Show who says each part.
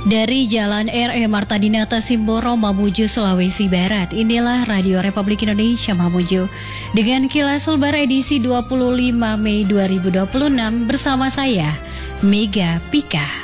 Speaker 1: Dari Jalan R.E. Marta Dinata Simboro, Mamuju, Sulawesi Barat. Inilah Radio Republik Indonesia Mamuju. Dengan Kilas Lebaran edisi 25 Mei 2026 bersama saya, Mega Pika.